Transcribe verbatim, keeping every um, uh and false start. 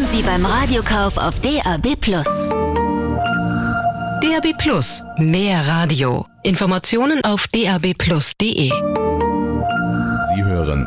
Sie beim Radiokauf auf D A B Plus. D A B Plus. Mehr Radio. Informationen auf d a b plus punkt d e. Sie hören